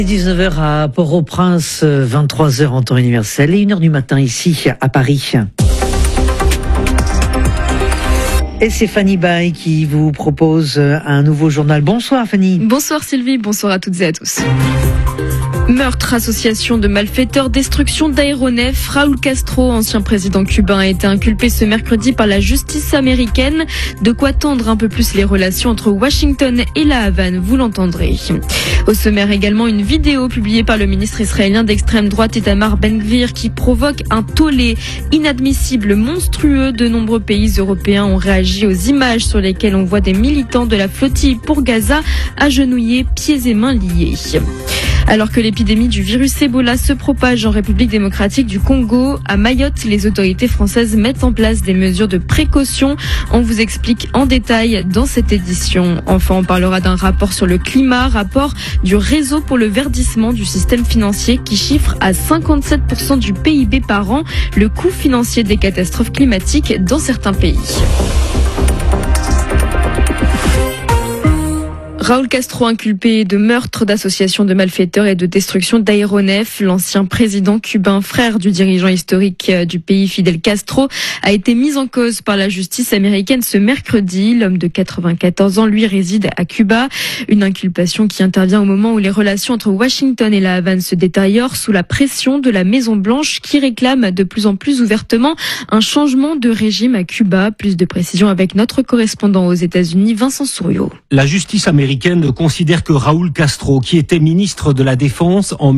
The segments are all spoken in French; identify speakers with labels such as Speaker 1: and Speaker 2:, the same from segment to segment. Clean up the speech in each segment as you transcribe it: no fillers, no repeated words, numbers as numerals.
Speaker 1: 19h à Port-au-Prince, 23h en temps universel et 1h du matin ici à Paris. Et c'est Fanny Bay qui vous propose un nouveau journal. Bonsoir Fanny.
Speaker 2: Bonsoir Sylvie, bonsoir à toutes et à tous. Meurtre, association de malfaiteurs, destruction d'aéronefs. Raúl Castro, ancien président cubain, a été inculpé ce mercredi par la justice américaine. De quoi tendre un peu plus les relations entre Washington et la Havane, vous l'entendrez. Au sommaire également, une vidéo publiée par le ministre israélien d'extrême droite Itamar Ben-Gvir qui provoque un tollé inadmissible, monstrueux. De nombreux pays européens ont réagi aux images sur lesquelles on voit des militants de la flottille pour Gaza agenouillés, pieds et mains liés. Alors que l'épidémie du virus Ebola se propage en République démocratique du Congo, à Mayotte, les autorités françaises mettent en place des mesures de précaution. On vous explique en détail dans cette édition. Enfin, on parlera d'un rapport sur le climat, rapport du Réseau pour le verdissement du système financier qui chiffre à 57% du PIB par an le coût financier des catastrophes climatiques dans certains pays. Raúl Castro inculpé de meurtre, d'association de malfaiteurs et de destruction d'aéronefs. L'ancien président cubain, frère du dirigeant historique du pays Fidel Castro, a été mis en cause par la justice américaine ce mercredi. L'homme de 94 ans, lui, réside à Cuba. Une inculpation qui intervient au moment où les relations entre Washington et la Havane se détériorent sous la pression de la Maison-Blanche qui réclame de plus en plus ouvertement un changement de régime à Cuba. Plus de précisions avec notre correspondant aux États-Unis, Vincent Souriau.
Speaker 3: La justice américaine considère que Raúl Castro, qui était ministre de la Défense en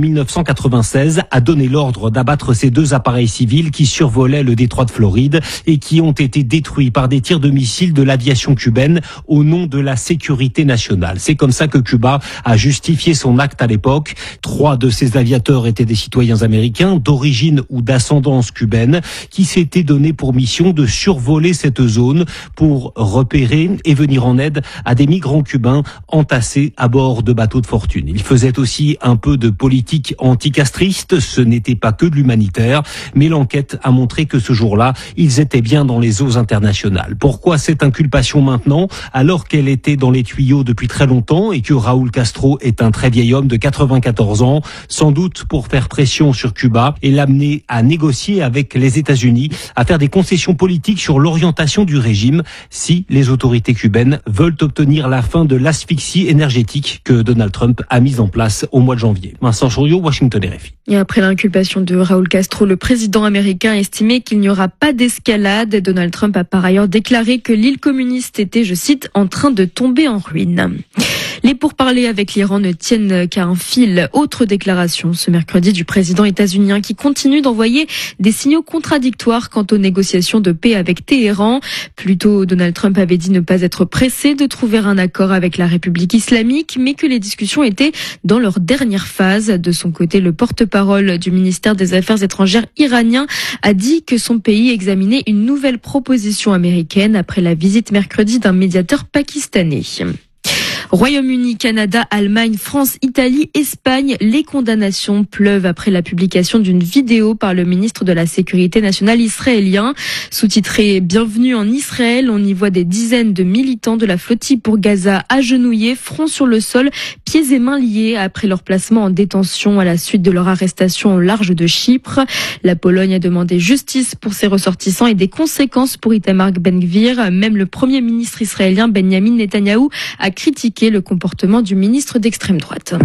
Speaker 3: 1996, a donné l'ordre d'abattre ces deux appareils civils qui survolaient le détroit de Floride et qui ont été détruits par des tirs de missiles de l'aviation cubaine au nom de la sécurité nationale. C'est comme ça que Cuba a justifié son acte à l'époque. 3 de ces aviateurs étaient des citoyens américains d'origine ou d'ascendance cubaine qui s'étaient donné pour mission de survoler cette zone pour repérer et venir en aide à des migrants cubains entassés à bord de bateaux de fortune. Il faisait aussi un peu de politique anticastriste, ce n'était pas que de l'humanitaire, mais l'enquête a montré que ce jour-là, ils étaient bien dans les eaux internationales. Pourquoi cette inculpation maintenant, alors qu'elle était dans les tuyaux depuis très longtemps et que Raúl Castro est un très vieil homme de 94 ans, sans doute pour faire pression sur Cuba et l'amener à négocier avec les États-Unis, à faire des concessions politiques sur l'orientation du régime si les autorités cubaines veulent obtenir la fin de l'asphyxie énergétique que Donald Trump a mise en place au mois de janvier. Vincent Souriau, Washington RFI.
Speaker 2: Et après l'inculpation de Raúl Castro, le président américain a estimé qu'il n'y aura pas d'escalade. Donald Trump a par ailleurs déclaré que l'île communiste était, je cite, en train de tomber en ruine. Les pourparlers avec l'Iran ne tiennent qu'à un fil. Autre déclaration ce mercredi du président états-unien qui continue d'envoyer des signaux contradictoires quant aux négociations de paix avec Téhéran. Plus tôt, Donald Trump avait dit ne pas être pressé de trouver un accord avec la République islamique, mais que les discussions étaient dans leur dernière phase. De son côté, le porte-parole du ministère des Affaires étrangères iranien a dit que son pays examinait une nouvelle proposition américaine après la visite mercredi d'un médiateur pakistanais. Royaume-Uni, Canada, Allemagne, France, Italie, Espagne, les condamnations pleuvent après la publication d'une vidéo par le ministre de la Sécurité nationale israélien. Sous-titré « Bienvenue en Israël », on y voit des dizaines de militants de la flottille pour Gaza agenouillés, front sur le sol, pieds et mains liés après leur placement en détention à la suite de leur arrestation au large de Chypre. La Pologne a demandé justice pour ses ressortissants et des conséquences pour Itamar Ben-Gvir. Même le premier ministre israélien Benjamin Netanyahou a critiqué le comportement du ministre d'extrême droite.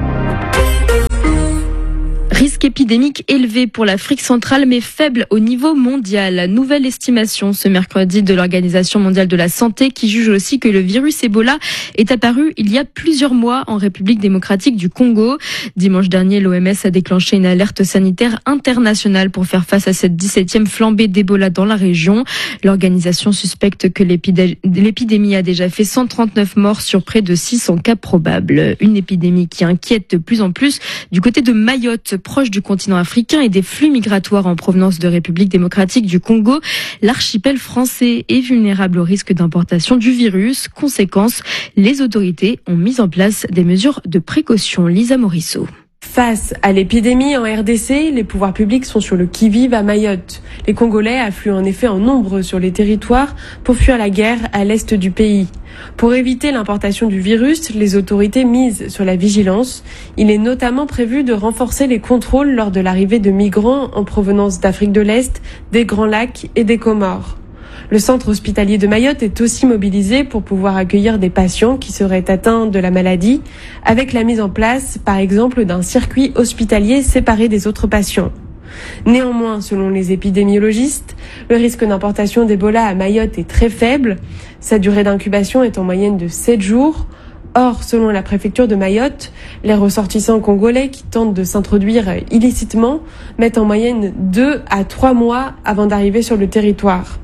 Speaker 2: Risque épidémique élevé pour l'Afrique centrale mais faible au niveau mondial. Nouvelle estimation ce mercredi de l'Organisation mondiale de la santé qui juge aussi que le virus Ebola est apparu il y a plusieurs mois en République démocratique du Congo. Dimanche dernier, l'OMS a déclenché une alerte sanitaire internationale pour faire face à cette 17e flambée d'Ebola dans la région. L'organisation suspecte que l'épidémie a déjà fait 139 morts sur près de 600 cas probables. Une épidémie qui inquiète de plus en plus du côté de Mayotte, proche du continent africain et des flux migratoires en provenance de République démocratique du Congo. L'archipel français est vulnérable au risque d'importation du virus. Conséquence, les autorités ont mis en place des mesures de précaution. Lisa Morisseau.
Speaker 4: Face à l'épidémie en RDC, les pouvoirs publics sont sur le qui-vive à Mayotte. Les Congolais affluent en effet en nombre sur les territoires pour fuir la guerre à l'est du pays. Pour éviter l'importation du virus, les autorités misent sur la vigilance. Il est notamment prévu de renforcer les contrôles lors de l'arrivée de migrants en provenance d'Afrique de l'Est, des Grands Lacs et des Comores. Le centre hospitalier de Mayotte est aussi mobilisé pour pouvoir accueillir des patients qui seraient atteints de la maladie, avec la mise en place, par exemple, d'un circuit hospitalier séparé des autres patients. Néanmoins, selon les épidémiologistes, le risque d'importation d'Ebola à Mayotte est très faible. Sa durée d'incubation est en moyenne de 7 jours. Or, selon la préfecture de Mayotte, les ressortissants congolais qui tentent de s'introduire illicitement mettent en moyenne 2 à 3 mois avant d'arriver sur le territoire.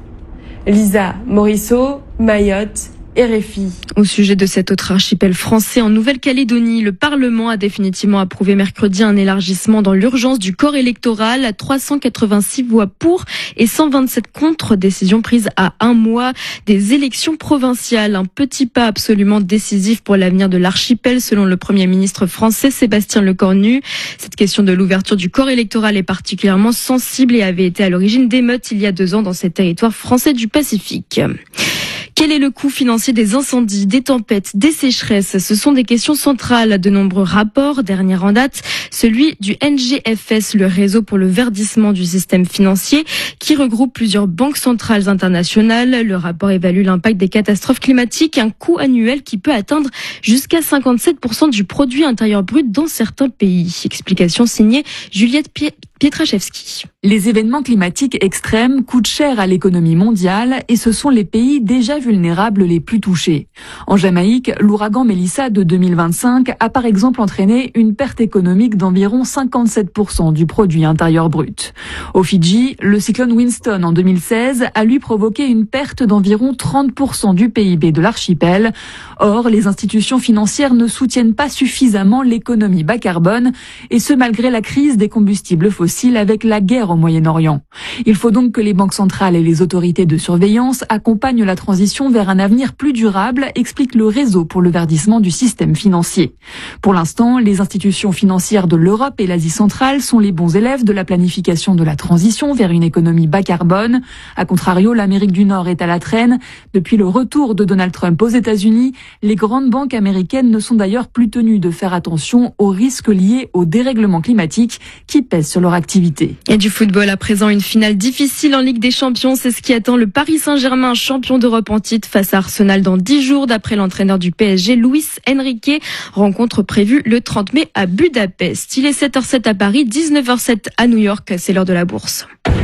Speaker 4: Lisa Morisseau, Mayotte, RFI.
Speaker 2: Au sujet de cet autre archipel français en Nouvelle-Calédonie, le Parlement a définitivement approuvé mercredi un élargissement dans l'urgence du corps électoral à 386 voix pour et 127 contre, décision prise à un mois des élections provinciales. Un petit pas absolument décisif pour l'avenir de l'archipel, selon le Premier ministre français Sébastien Lecornu. Cette question de l'ouverture du corps électoral est particulièrement sensible et avait été à l'origine d'émeutes il y a 2 ans dans ces territoires français du Pacifique. Quel est le coût financier des incendies, des tempêtes, des sécheresses? Ce sont des questions centrales à de nombreux rapports. Dernier en date, celui du NGFS, le réseau pour le verdissement du système financier, qui regroupe plusieurs banques centrales internationales. Le rapport évalue l'impact des catastrophes climatiques, un coût annuel qui peut atteindre jusqu'à 57% du produit intérieur brut dans certains pays. Explication signée Juliette Pietraszewski.
Speaker 5: Les événements climatiques extrêmes coûtent cher à l'économie mondiale et ce sont les pays déjà vulnérables les plus touchés. En Jamaïque, l'ouragan Melissa de 2025 a par exemple entraîné une perte économique d'environ 57% du produit intérieur brut. Au Fidji, le cyclone Winston en 2016 a lui provoqué une perte d'environ 30% du PIB de l'archipel. Or, les institutions financières ne soutiennent pas suffisamment l'économie bas carbone et ce malgré la crise des combustibles fossiles avec la guerre au Moyen-Orient. Il faut donc que les banques centrales et les autorités de surveillance accompagnent la transition vers un avenir plus durable, explique le réseau pour le verdissement du système financier. Pour l'instant, les institutions financières de l'Europe et l'Asie centrale sont les bons élèves de la planification de la transition vers une économie bas carbone. A contrario, l'Amérique du Nord est à la traîne. Depuis le retour de Donald Trump aux États-Unis, les grandes banques américaines ne sont d'ailleurs plus tenues de faire attention aux risques liés au dérèglement climatique qui pèsent sur leur activité.
Speaker 2: Et du football à présent, une finale difficile en Ligue des Champions. C'est ce qui attend le Paris Saint-Germain, champion d'Europe en titre, face à Arsenal dans 10 jours, d'après l'entraîneur du PSG, Luis Enrique. Rencontre prévue le 30 mai à Budapest. Il est 7h07 à Paris, 19h07 à New York. C'est l'heure de la bourse.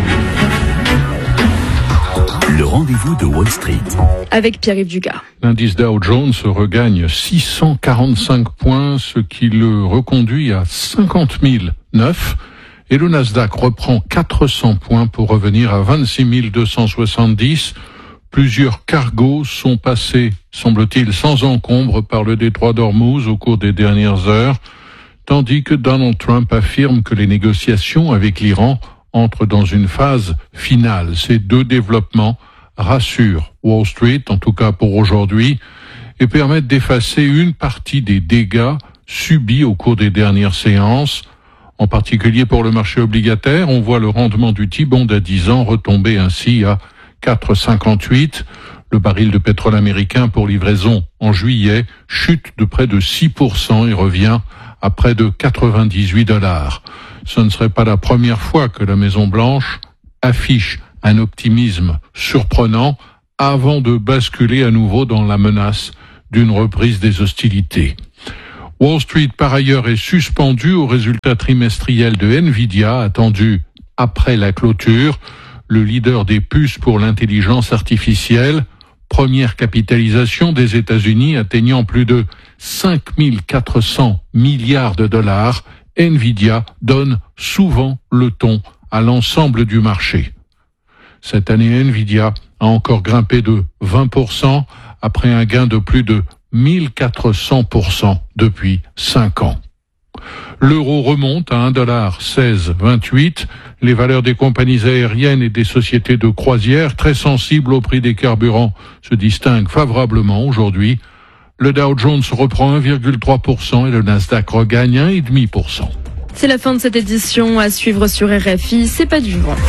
Speaker 6: Le rendez-vous de Wall Street.
Speaker 2: Avec Pierre-Yves Dugas.
Speaker 7: L'indice Dow Jones regagne 645 points, ce qui le reconduit à 50 009. Et le Nasdaq reprend 400 points pour revenir à 26 270. Plusieurs cargos sont passés, semble-t-il, sans encombre par le détroit d'Ormuz au cours des dernières heures, tandis que Donald Trump affirme que les négociations avec l'Iran entrent dans une phase finale. Ces 2 développements rassurent Wall Street, en tout cas pour aujourd'hui, et permettent d'effacer une partie des dégâts subis au cours des dernières séances. En particulier pour le marché obligataire, on voit le rendement du T-bond à 10 ans retomber ainsi à 4,58. Le baril de pétrole américain pour livraison en juillet chute de près de 6% et revient à près de $98. Ce ne serait pas la première fois que la Maison-Blanche affiche un optimisme surprenant avant de basculer à nouveau dans la menace d'une reprise des hostilités. Wall Street, par ailleurs, est suspendu au résultat trimestriel de Nvidia, attendu après la clôture. Le leader des puces pour l'intelligence artificielle, première capitalisation des États-Unis atteignant plus de 5 400 milliards de dollars, Nvidia donne souvent le ton à l'ensemble du marché. Cette année, Nvidia a encore grimpé de 20% après un gain de plus de 1400% depuis 5 ans. L'euro remonte à 1,1628 $. Les valeurs des compagnies aériennes et des sociétés de croisière, très sensibles au prix des carburants, se distinguent favorablement aujourd'hui. Le Dow Jones reprend 1,3% et le Nasdaq regagne 1,5%.
Speaker 2: C'est la fin de cette édition à suivre sur RFI. C'est pas du vent.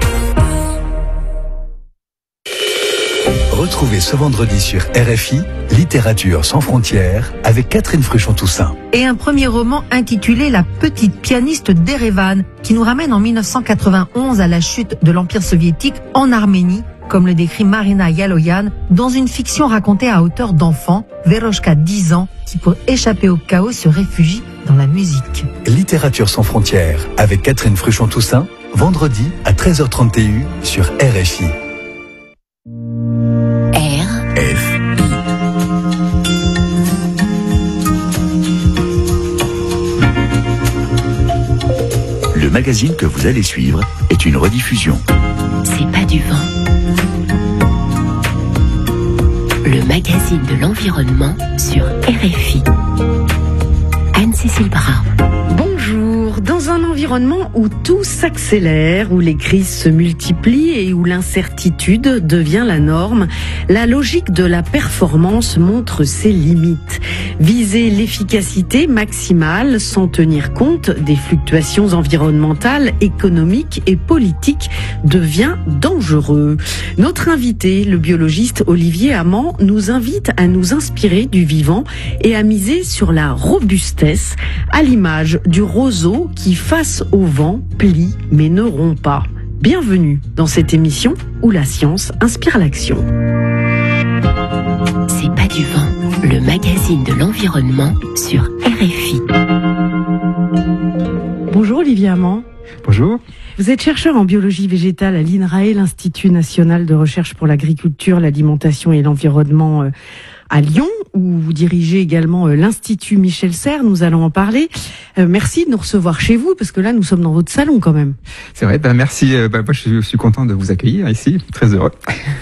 Speaker 6: Retrouvez ce vendredi sur RFI, Littérature sans frontières, avec Catherine Fruchon-Toussaint.
Speaker 1: Et un premier roman intitulé La petite pianiste d'Erevan, qui nous ramène en 1991 à la chute de l'Empire soviétique en Arménie, comme le décrit Marina Yaloyan, dans une fiction racontée à hauteur d'enfant, Veroshka 10 ans, qui pour échapper au chaos se réfugie dans la musique.
Speaker 6: Littérature sans frontières, avec Catherine Fruchon-Toussaint, vendredi à 13h30 TU sur RFI. Le magazine que vous allez suivre est une rediffusion.
Speaker 8: C'est pas du vent. Le magazine de l'environnement sur RFI. Anne-Cécile Brun.
Speaker 1: Bonjour. Dans un environnement où tout s'accélère, où les crises se multiplient et où l'incertitude devient la norme, la logique de la performance montre ses limites. Viser l'efficacité maximale sans tenir compte des fluctuations environnementales, économiques et politiques devient dangereux. Notre invité, le biologiste Olivier Amand, nous invite à nous inspirer du vivant et à miser sur la robustesse, à l'image du roseau qui, face au vent, plie mais ne rompt pas. Bienvenue dans cette émission où la science inspire l'action.
Speaker 8: C'est pas du vent, le magazine de l'environnement sur RFI.
Speaker 9: Bonjour Olivier Amand.
Speaker 10: Bonjour.
Speaker 9: Vous êtes chercheur en biologie végétale à l'INRAE, l'Institut national de recherche pour l'agriculture, l'alimentation et l'environnement à Lyon, où vous dirigez également l'Institut Michel Serres. Nous allons en parler. Merci de nous recevoir chez vous, parce que là, nous sommes dans votre salon quand même.
Speaker 10: C'est vrai, merci. Moi, je suis content de vous accueillir ici, très heureux.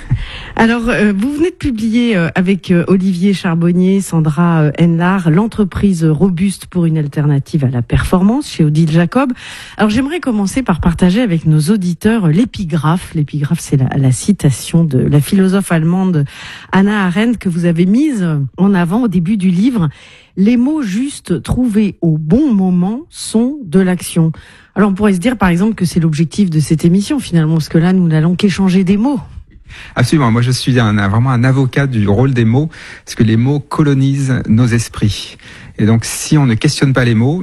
Speaker 9: Alors, vous venez de publier avec Olivier Charbonnier, Sandra Henlar, l'entreprise robuste pour une alternative à la performance chez Odile Jacob. Alors, j'aimerais commencer par partager avec nos auditeurs l'épigraphe. L'épigraphe, c'est la citation de la philosophe allemande Hannah Arendt que vous avez mise en avant au début du livre. Les mots justes trouvés au bon moment sont de l'action. Alors, on pourrait se dire, par exemple, que c'est l'objectif de cette émission, finalement, parce que là, nous n'allons qu'échanger des mots.
Speaker 10: Absolument. Moi, je suis vraiment un avocat du rôle des mots, parce que les mots colonisent nos esprits. Et donc, si on ne questionne pas les mots,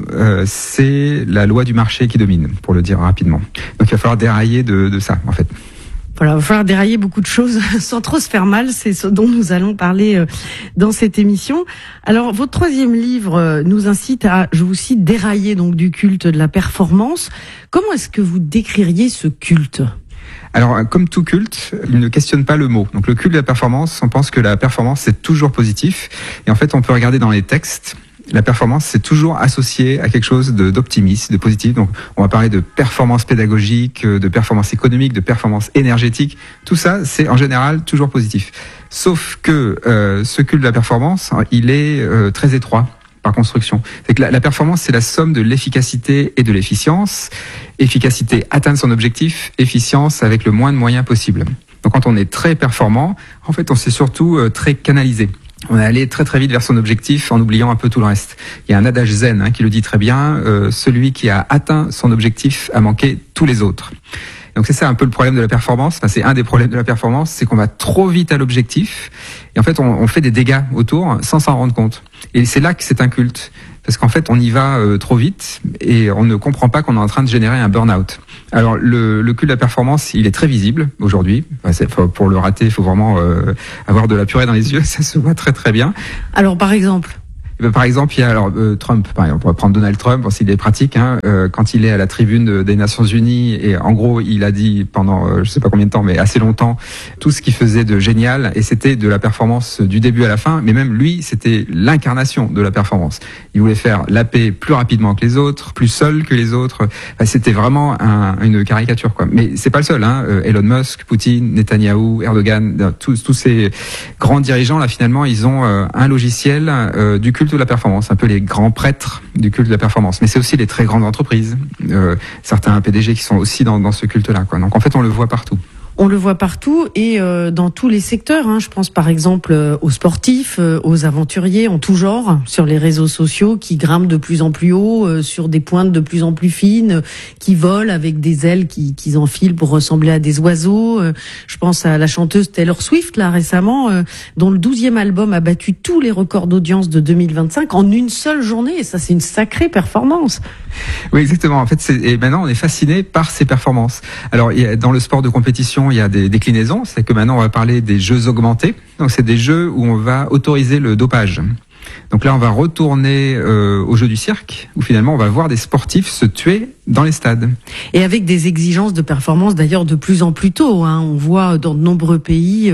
Speaker 10: c'est la loi du marché qui domine, pour le dire rapidement. Donc, il va falloir dérailler de ça, en fait.
Speaker 9: Voilà, il va falloir dérailler beaucoup de choses sans trop se faire mal. C'est ce dont nous allons parler dans cette émission. Alors, votre troisième livre nous incite à, je vous cite, dérailler donc du culte de la performance. Comment est-ce que vous décririez ce culte ?
Speaker 10: Alors, comme tout culte, il ne questionne pas le mot. Donc, le culte de la performance, on pense que la performance, c'est toujours positif. Et en fait, on peut regarder dans les textes. La performance, c'est toujours associé à quelque chose d'optimiste, de positif. Donc, on va parler de performance pédagogique, de performance économique, de performance énergétique. Tout ça, c'est en général toujours positif. Sauf que ce culte de la performance, il est très étroit par construction. C'est que la performance, c'est la somme de l'efficacité et de l'efficience. Efficacité, atteindre son objectif. Efficience, avec le moins de moyens possible. Donc, quand on est très performant, en fait, on s'est surtout très canalisé. On est allé très très vite vers son objectif en oubliant un peu tout le reste. Il y a un adage zen qui le dit très bien, celui qui a atteint son objectif a manqué tous les autres. Donc c'est ça un peu le problème de la performance, c'est un des problèmes de la performance, c'est qu'on va trop vite à l'objectif et en fait on fait des dégâts autour sans s'en rendre compte. Et c'est là que c'est un culte. Parce qu'en fait, on y va trop vite et on ne comprend pas qu'on est en train de générer un burn-out. Alors, le culte de la performance, il est très visible aujourd'hui. Pour le rater, il faut vraiment avoir de la purée dans les yeux. Ça se voit très très bien.
Speaker 9: Alors, par exemple ?
Speaker 10: Par exemple, il y a Trump, par exemple, on va prendre Donald Trump, s'il est pratique, quand il est à la tribune des Nations Unies et en gros, il a dit pendant je sais pas combien de temps, mais assez longtemps, tout ce qu'il faisait de génial et c'était de la performance du début à la fin, mais même lui, c'était l'incarnation de la performance. Il voulait faire la paix plus rapidement que les autres, plus seul que les autres. C'était vraiment une caricature, quoi. Mais c'est pas le seul, Elon Musk, Poutine, Netanyahou, Erdogan, tous ces grands dirigeants là, finalement, ils ont un logiciel du culte de la performance, un peu les grands prêtres du culte de la performance. Mais c'est aussi les très grandes entreprises, certains PDG qui sont aussi dans ce culte-là, quoi. Donc en fait, on le voit partout.
Speaker 9: On le voit partout et dans tous les secteurs. Je pense par exemple aux sportifs, aux aventuriers en tout genre, sur les réseaux sociaux qui grimpent de plus en plus haut, sur des pointes de plus en plus fines, qui volent avec des ailes qu'ils enfilent pour ressembler à des oiseaux. Je pense à la chanteuse Taylor Swift, là récemment, dont le 12e album a battu tous les records d'audience de 2025 en une seule journée. Et ça, c'est une sacrée performance.
Speaker 10: Oui, exactement. En fait, et maintenant, on est fasciné par ces performances. Alors, dans le sport de compétition, il y a des déclinaisons. C'est que maintenant, on va parler des jeux augmentés. Donc, c'est des jeux où on va autoriser le dopage. Donc là, on va retourner au jeu du cirque, où finalement, on va voir des sportifs se tuer dans les stades.
Speaker 9: Et avec des exigences de performance, d'ailleurs, de plus en plus tôt. On voit dans de nombreux pays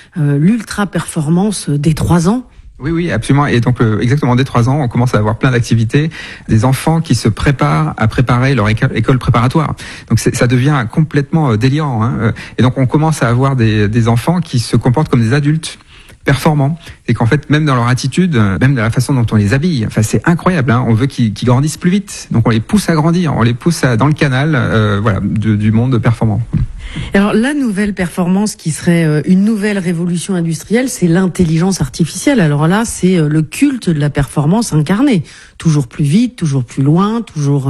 Speaker 9: l'ultra-performance dès 3 ans.
Speaker 10: Oui, absolument. Et donc, exactement, dès 3 ans, on commence à avoir plein d'activités, des enfants qui se préparent à préparer leur école préparatoire. Donc, ça devient complètement délirant. Et donc, on commence à avoir des enfants qui se comportent comme des adultes performants. Et qu'en fait, même dans leur attitude, même dans la façon dont on les habille, c'est incroyable. On veut qu'ils grandissent plus vite. Donc, on les pousse à grandir, on les pousse dans le canal, du monde performant.
Speaker 9: Alors la nouvelle performance qui serait une nouvelle révolution industrielle, c'est l'intelligence artificielle. Alors là, c'est le culte de la performance incarné. Toujours plus vite, toujours plus loin, toujours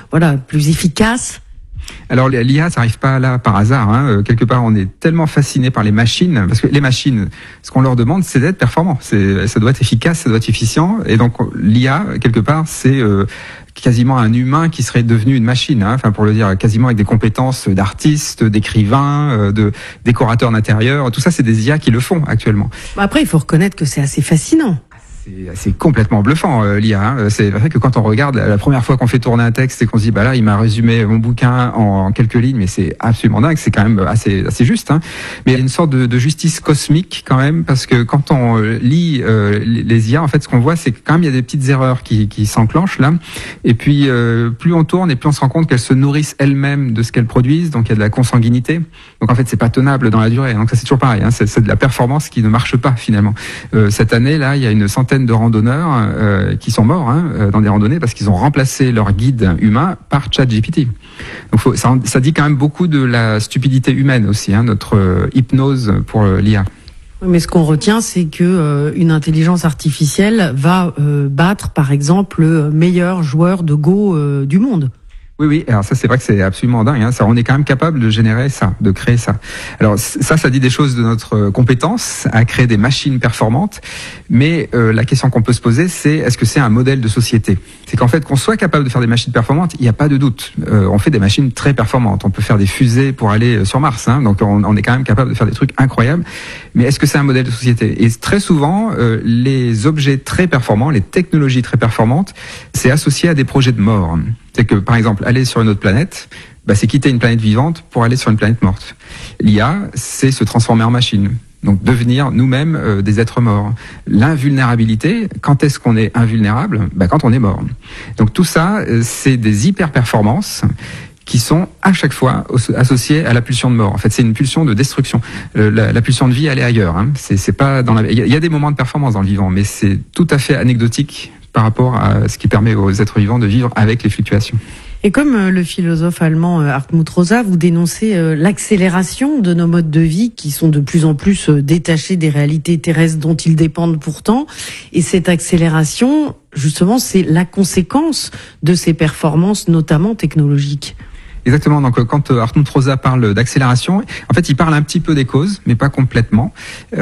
Speaker 9: plus efficace.
Speaker 10: Alors l'IA, ça arrive pas là par hasard. Quelque part, on est tellement fasciné par les machines, parce que les machines, ce qu'on leur demande, c'est d'être performant. Ça doit être efficace, ça doit être efficient. Et donc l'IA, quelque part, c'est quasiment un humain qui serait devenu une machine. Pour le dire, quasiment avec des compétences d'artiste, d'écrivain, de décorateur d'intérieur. Tout ça, c'est des IA qui le font actuellement.
Speaker 9: Après, il faut reconnaître que c'est assez fascinant.
Speaker 10: C'est complètement bluffant, l'IA. C'est vrai que quand on regarde la première fois qu'on fait tourner un texte et qu'on se dit là, il m'a résumé mon bouquin en quelques lignes, mais c'est absolument dingue. C'est quand même assez juste. Mais il y a une sorte de justice cosmique quand même, parce que quand on lit les IA, en fait, ce qu'on voit, c'est que quand même il y a des petites erreurs qui s'enclenchent là. Et puis plus on tourne et plus on se rend compte qu'elles se nourrissent elles-mêmes de ce qu'elles produisent. Donc il y a de la consanguinité. Donc en fait, c'est pas tenable dans la durée. Donc ça, c'est toujours pareil. C'est de la performance qui ne marche pas finalement. Cette année là, il y a une centaine de randonneurs qui sont morts dans des randonnées parce qu'ils ont remplacé leur guide humain par ChatGPT. Donc ça dit quand même beaucoup de la stupidité humaine aussi, notre hypnose pour l'IA.
Speaker 9: Mais ce qu'on retient, c'est que une intelligence artificielle va battre, par exemple, le meilleur joueur de Go du monde.
Speaker 10: Oui. Alors ça, c'est vrai que c'est absolument dingue. Ça, on est quand même capable de générer ça, de créer ça. Alors ça dit des choses de notre compétence à créer des machines performantes. Mais la question qu'on peut se poser, c'est est-ce que c'est un modèle de société ? C'est qu'en fait, qu'on soit capable de faire des machines performantes, il n'y a pas de doute. On fait des machines très performantes. On peut faire des fusées pour aller sur Mars. Donc on est quand même capable de faire des trucs incroyables. Mais est-ce que c'est un modèle de société ? Et très souvent, les objets très performants, les technologies très performantes, c'est associé à des projets de mort. C'est que, par exemple, aller sur une autre planète, c'est quitter une planète vivante pour aller sur une planète morte. L'IA, c'est se transformer en machine. Donc, devenir nous-mêmes des êtres morts. L'invulnérabilité, quand est-ce qu'on est invulnérable ? Quand on est mort. Donc, tout ça, c'est des hyper-performances qui sont à chaque fois associées à la pulsion de mort. En fait, c'est une pulsion de destruction. La pulsion de vie, elle est ailleurs. C'est pas dans il y a des moments de performance dans le vivant, mais c'est tout à fait anecdotique par rapport à ce qui permet aux êtres vivants de vivre avec les fluctuations.
Speaker 9: Et comme le philosophe allemand Hartmut Rosa, vous dénoncez l'accélération de nos modes de vie qui sont de plus en plus détachés des réalités terrestres dont ils dépendent pourtant. Et cette accélération, justement, c'est la conséquence de ces performances, notamment technologiques.
Speaker 10: Exactement. Donc, quand Hartmut Rosa parle d'accélération, en fait, il parle un petit peu des causes, mais pas complètement.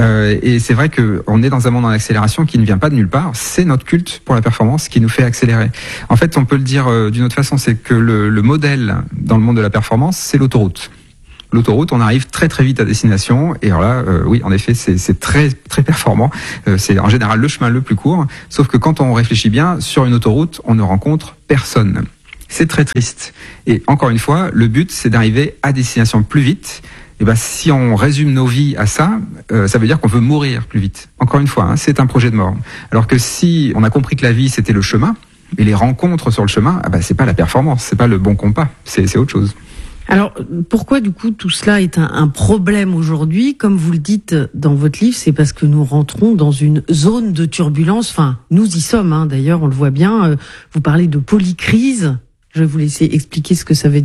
Speaker 10: Et c'est vrai que on est dans un monde en accélération qui ne vient pas de nulle part. C'est notre culte pour la performance qui nous fait accélérer. En fait, on peut le dire d'une autre façon, c'est que le modèle dans le monde de la performance, c'est l'autoroute. L'autoroute, on arrive très très vite à destination. Et alors là, oui, en effet, c'est très très performant. C'est en général le chemin le plus court. Sauf que quand on réfléchit bien, sur une autoroute, on ne rencontre personne. C'est très triste. Et encore une fois, le but, c'est d'arriver à destination plus vite. Et si on résume nos vies à ça, ça veut dire qu'on veut mourir plus vite. Encore une fois, c'est un projet de mort. Alors que si on a compris que la vie, c'était le chemin, et les rencontres sur le chemin, c'est pas la performance, c'est pas le bon compas, c'est autre chose.
Speaker 9: Alors, pourquoi du coup tout cela est un problème aujourd'hui ? Comme vous le dites dans votre livre, c'est parce que nous rentrons dans une zone de turbulence. Enfin, nous y sommes, d'ailleurs, on le voit bien. Vous parlez de polycrise. Je vais vous laisser expliquer ce que ça veut dire.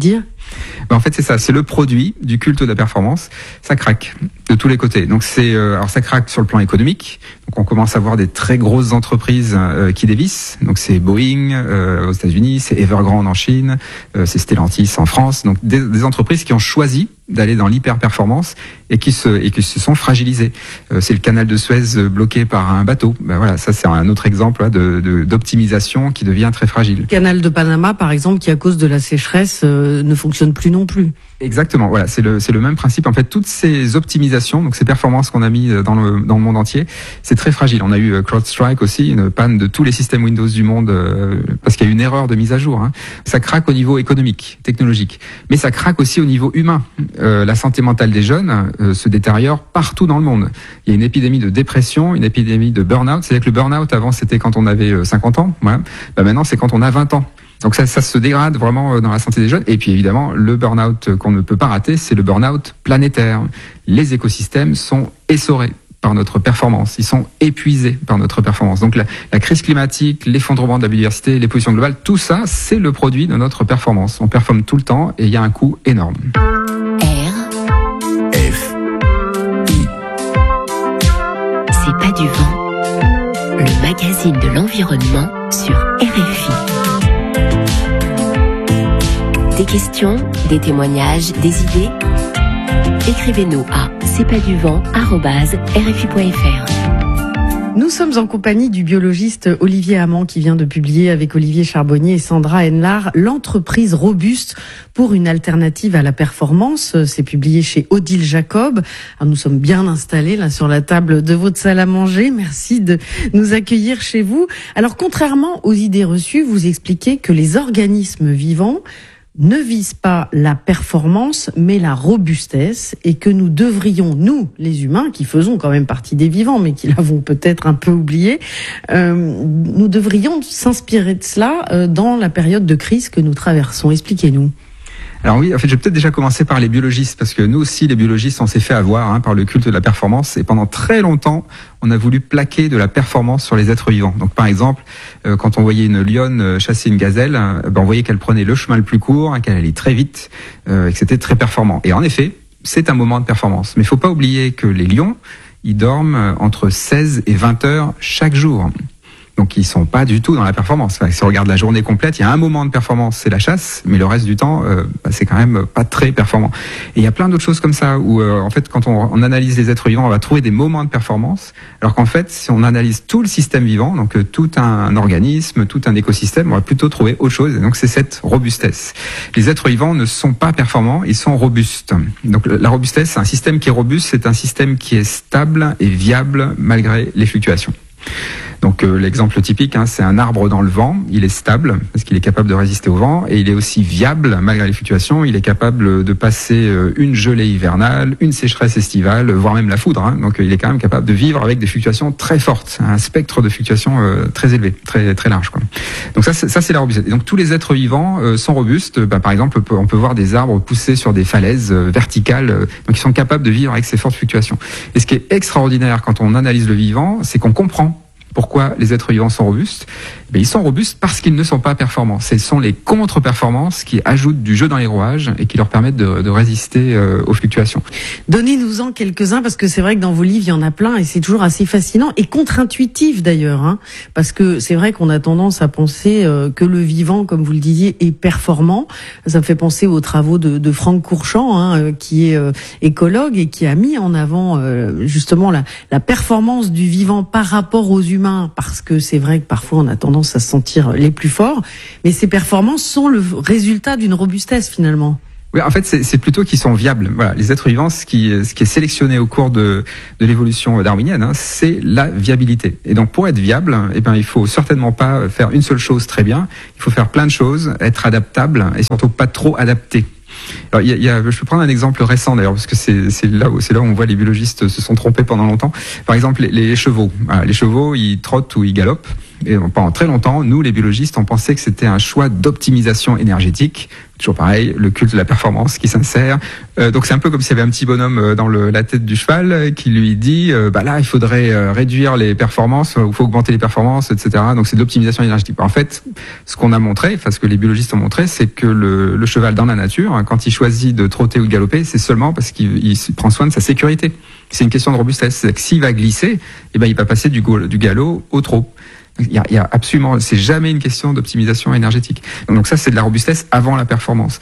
Speaker 10: En fait, c'est ça, c'est le produit du culte de la performance. Ça craque de tous les côtés. Donc alors ça craque sur le plan économique. Donc on commence à voir des très grosses entreprises qui dévissent. Donc c'est Boeing aux États-Unis, c'est Evergrande en Chine, c'est Stellantis en France. Donc des entreprises qui ont choisi d'aller dans l'hyper-performance et qui se sont fragilisées. C'est le canal de Suez bloqué par un bateau. Ben voilà, ça c'est un autre exemple d'optimisation qui devient très fragile.
Speaker 9: Le canal de Panama, par exemple, qui à cause de la sécheresse ne fonctionne plus non plus.
Speaker 10: Exactement, voilà, c'est le même principe. En fait, toutes ces optimisations, donc ces performances qu'on a mis dans le monde entier, c'est très fragile. On a eu CrowdStrike aussi, une panne de tous les systèmes Windows du monde parce qu'il y a eu une erreur de mise à jour. Ça craque au niveau économique, technologique, mais ça craque aussi au niveau humain. La santé mentale des jeunes se détériore partout dans le monde. Il y a une épidémie de dépression, une épidémie de burn-out. C'est-à-dire que le burn-out avant c'était quand on avait 50 ans, voilà. Maintenant c'est quand on a 20 ans. Donc ça se dégrade vraiment dans la santé des jeunes. Et puis évidemment, le burn-out qu'on ne peut pas rater, c'est le burn-out planétaire. Les écosystèmes sont essorés par notre performance. Ils sont épuisés par notre performance. Donc la crise climatique, l'effondrement de la biodiversité, les pollutions globales, tout ça, c'est le produit de notre performance. On performe tout le temps et il y a un coût énorme.
Speaker 8: C'est pas du vent. Le magazine de l'environnement sur RFI. Des questions, des témoignages, des idées? Écrivez-nous à cestpaduvent@rfi.fr.
Speaker 9: Nous sommes en compagnie du biologiste Olivier Hamon qui vient de publier avec Olivier Charbonnier et Sandra Henlard l'entreprise robuste pour une alternative à la performance. C'est publié chez Odile Jacob. Alors nous sommes bien installés là sur la table de votre salle à manger. Merci de nous accueillir chez vous. Alors contrairement aux idées reçues, vous expliquez que les organismes vivants ne vise pas la performance, mais la robustesse, et que nous devrions, nous, les humains, qui faisons quand même partie des vivants, mais qui l'avons peut-être un peu oublié, nous devrions s'inspirer de cela dans la période de crise que nous traversons. Expliquez-nous.
Speaker 10: Alors oui, en fait, je vais peut-être déjà commencer par les biologistes, parce que nous aussi, les biologistes, on s'est fait avoir par le culte de la performance, et pendant très longtemps, on a voulu plaquer de la performance sur les êtres vivants. Donc par exemple, quand on voyait une lionne chasser une gazelle, on voyait qu'elle prenait le chemin le plus court, qu'elle allait très vite, et que c'était très performant. Et en effet, c'est un moment de performance. Mais il faut pas oublier que les lions, ils dorment entre 16 et 20 heures chaque jour. Donc ils sont pas du tout dans la performance. Enfin, si on regarde la journée complète, il y a un moment de performance, c'est la chasse, mais le reste du temps, c'est quand même pas très performant. Et il y a plein d'autres choses comme ça où en fait, quand on analyse les êtres vivants, on va trouver des moments de performance, alors qu'en fait, si on analyse tout le système vivant, donc tout un organisme, tout un écosystème, on va plutôt trouver autre chose. Et donc c'est cette robustesse. Les êtres vivants ne sont pas performants, ils sont robustes. Donc la robustesse, c'est un système qui est robuste, c'est un système qui est stable et viable malgré les fluctuations. Donc l'exemple typique, c'est un arbre dans le vent, il est stable parce qu'il est capable de résister au vent et il est aussi viable malgré les fluctuations, il est capable de passer une gelée hivernale, une sécheresse estivale, voire même la foudre. Donc il est quand même capable de vivre avec des fluctuations très fortes, un spectre de fluctuations très élevé, très très large. Donc ça c'est la robustesse. Et donc tous les êtres vivants sont robustes. Par exemple, on peut voir des arbres pousser sur des falaises verticales, donc ils sont capables de vivre avec ces fortes fluctuations. Et ce qui est extraordinaire quand on analyse le vivant, c'est qu'on comprend pourquoi les êtres vivants sont robustes. Ils sont robustes parce qu'ils ne sont pas performants. Ce sont les contre-performances qui ajoutent du jeu dans les rouages et qui leur permettent de résister aux fluctuations.
Speaker 9: Donnez-nous-en quelques-uns, parce que c'est vrai que dans vos livres, il y en a plein et c'est toujours assez fascinant et contre-intuitif d'ailleurs. Parce que c'est vrai qu'on a tendance à penser que le vivant, comme vous le disiez, est performant. Ça me fait penser aux travaux de Franck Courchamp, qui est écologue et qui a mis en avant justement la performance du vivant par rapport aux humains, parce que c'est vrai que parfois on a tendance à se sentir les plus forts, mais ces performances sont le résultat d'une robustesse finalement.
Speaker 10: Oui, en fait, c'est plutôt qu'ils sont viables. Voilà, les êtres vivants, ce qui est sélectionné au cours de l'évolution darwinienne, c'est la viabilité. Et donc, pour être viable, il faut certainement pas faire une seule chose très bien. Il faut faire plein de choses, être adaptable et surtout pas trop adapté. Alors, je peux prendre un exemple récent d'ailleurs, parce que c'est là où on voit les biologistes se sont trompés pendant longtemps. Par exemple, les chevaux. Voilà, les chevaux, ils trottent ou ils galopent. Et pendant très longtemps, nous, les biologistes, on pensait que c'était un choix d'optimisation énergétique. Toujours pareil, le culte de la performance qui s'insère. Donc c'est un peu comme s'il y avait un petit bonhomme dans la tête du cheval qui lui dit là, il faudrait réduire les performances, il faut augmenter les performances, etc. Donc c'est de l'optimisation énergétique. En fait, ce qu'on a montré, ce que les biologistes ont montré, c'est que le cheval dans la nature, quand il choisit de trotter ou de galoper, c'est seulement parce qu'il prend soin de sa sécurité. C'est une question de robustesse. C'est que s'il va glisser, il va passer du galop au trot. Il y a absolument, c'est jamais une question d'optimisation énergétique. Donc ça, c'est de la robustesse avant la performance.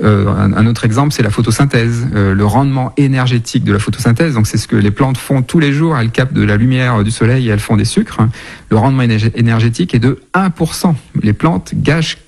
Speaker 10: Un autre exemple, c'est la photosynthèse, le rendement énergétique de la photosynthèse. Donc c'est ce que les plantes font tous les jours. Elles captent de la lumière du soleil et elles font des sucres. Le rendement énergétique est de 1%. Les plantes gâchent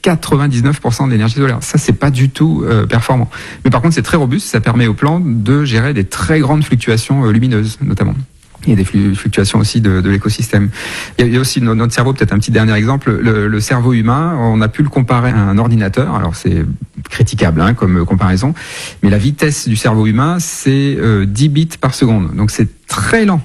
Speaker 10: 99% de l'énergie solaire. Ça, c'est pas du tout performant. Mais par contre, c'est très robuste. Ça permet aux plantes de gérer des très grandes fluctuations lumineuses, notamment. Il y a des fluctuations aussi de l'écosystème. Il y a aussi notre cerveau, peut-être un petit dernier exemple, le cerveau humain, on a pu le comparer à un ordinateur. Alors c'est critiquable comme comparaison, mais la vitesse du cerveau humain, c'est 10 bits par seconde. Donc c'est très lent.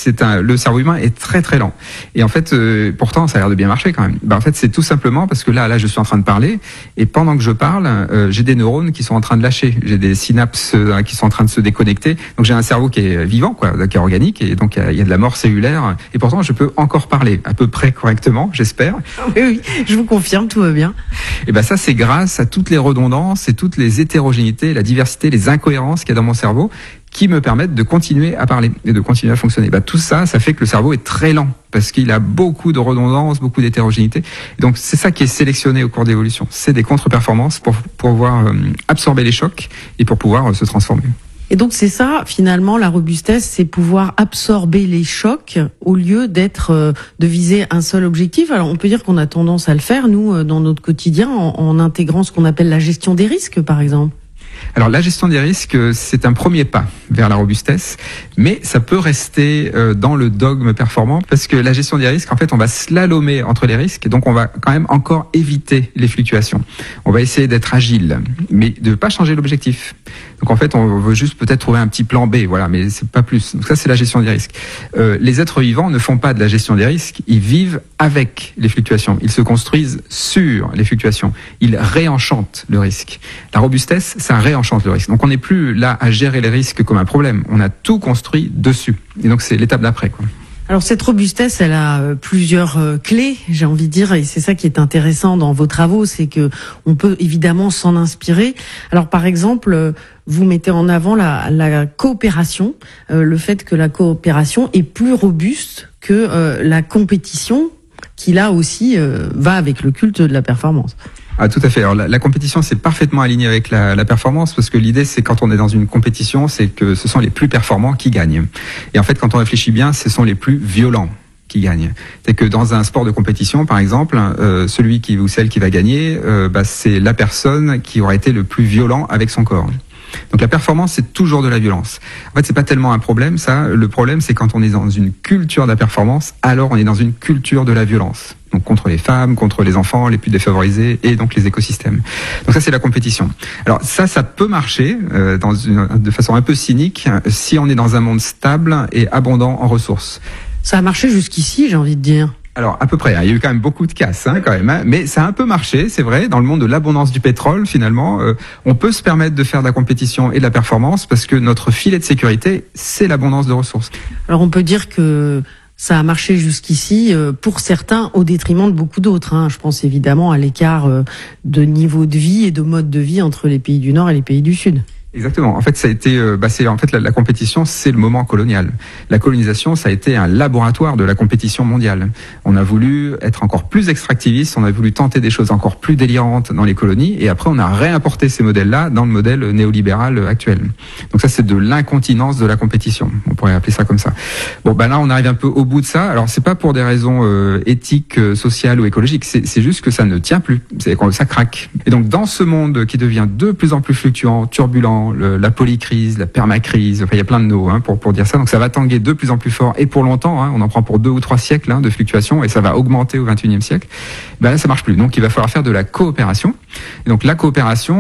Speaker 10: Le cerveau humain est très très lent. Et en fait, pourtant, ça a l'air de bien marcher quand même. En fait, c'est tout simplement parce que là, je suis en train de parler, et pendant que je parle, j'ai des neurones qui sont en train de lâcher. J'ai des synapses qui sont en train de se déconnecter. Donc j'ai un cerveau qui est vivant, qui est organique, et donc il y a de la mort cellulaire. Et pourtant, je peux encore parler à peu près correctement, j'espère.
Speaker 9: Oui, je vous confirme, tout va bien.
Speaker 10: Et ça, c'est grâce à toutes les redondances et toutes les hétérogénéités, la diversité, les incohérences qu'il y a dans mon cerveau, qui me permettent de continuer à parler et de continuer à fonctionner. Tout ça, ça fait que le cerveau est très lent parce qu'il a beaucoup de redondance, beaucoup d'hétérogénéité. Et donc c'est ça qui est sélectionné au cours d'évolution. C'est des contre-performances pour pouvoir absorber les chocs et pour pouvoir se transformer.
Speaker 9: Et donc c'est ça, finalement, la robustesse, c'est pouvoir absorber les chocs au lieu de viser un seul objectif. Alors on peut dire qu'on a tendance à le faire, nous, dans notre quotidien, en intégrant ce qu'on appelle la gestion des risques, par exemple.
Speaker 10: Alors la gestion des risques, c'est un premier pas vers la robustesse, mais ça peut rester dans le dogme performant, parce que la gestion des risques, en fait, on va slalomer entre les risques, donc on va quand même encore éviter les fluctuations. On va essayer d'être agile, mais de ne pas changer l'objectif. Donc en fait, on veut juste peut-être trouver un petit plan B, voilà, mais c'est pas plus. Donc ça, c'est la gestion des risques. Les êtres vivants ne font pas de la gestion des risques, ils vivent avec les fluctuations. Ils se construisent sur les fluctuations. Ils réenchantent le risque. La robustesse, ça réenchante le risque. Donc on n'est plus là à gérer les risques comme un problème. On a tout construit dessus. Et donc c'est l'étape d'après, quoi.
Speaker 9: Alors cette robustesse, elle a plusieurs clés, j'ai envie de dire, et c'est ça qui est intéressant dans vos travaux, c'est que on peut évidemment s'en inspirer. Alors par exemple, vous mettez en avant la coopération, le fait que la coopération est plus robuste que la compétition, qui là aussi va avec le culte de la performance.
Speaker 10: Ah, tout à fait. Alors, la compétition, c'est parfaitement aligné avec la performance, parce que l'idée, c'est quand on est dans une compétition, c'est que ce sont les plus performants qui gagnent. Et en fait, quand on réfléchit bien, ce sont les plus violents qui gagnent. C'est que dans un sport de compétition, par exemple, celui ou celle qui va gagner, c'est la personne qui aura été le plus violent avec son corps. Donc la performance, c'est toujours de la violence. En fait, c'est pas tellement un problème, ça. Le problème, c'est quand on est dans une culture de la performance, alors on est dans une culture de la violence. Donc contre les femmes, contre les enfants les plus défavorisés et donc les écosystèmes. Donc ça, c'est la compétition. Alors ça peut marcher de façon un peu cynique si on est dans un monde stable et abondant en ressources.
Speaker 9: Ça a marché jusqu'ici, j'ai envie de dire.
Speaker 10: Alors à peu près, il y a eu quand même beaucoup de casses, quand même, mais ça a un peu marché, c'est vrai. Dans le monde de l'abondance du pétrole, finalement, on peut se permettre de faire de la compétition et de la performance parce que notre filet de sécurité, c'est l'abondance de ressources.
Speaker 9: Alors on peut dire que ça a marché jusqu'ici pour certains au détriment de beaucoup d'autres. Je pense évidemment à l'écart de niveau de vie et de mode de vie entre les pays du Nord et les pays du Sud.
Speaker 10: Exactement. En fait, ça a été, la compétition, c'est le moment colonial. La colonisation, ça a été un laboratoire de la compétition mondiale. On a voulu être encore plus extractiviste, on a voulu tenter des choses encore plus délirantes dans les colonies, et après, on a réimporté ces modèles-là dans le modèle néolibéral actuel. Donc ça, c'est de l'incontinence de la compétition. On pourrait appeler ça comme ça. Bon, là, on arrive un peu au bout de ça. Alors, c'est pas pour des raisons éthiques, sociales ou écologiques. C'est juste que ça ne tient plus. C'est quand ça craque. Et donc, dans ce monde qui devient de plus en plus fluctuant, turbulent, la polycrise, la permacrise, il y a plein de mots pour dire ça. Donc ça va tanguer de plus en plus fort et pour longtemps. On en prend pour 2 ou 3 siècles de fluctuations et ça va augmenter au XXIe siècle. Là, ça marche plus. Donc il va falloir faire de la coopération. Et donc la coopération,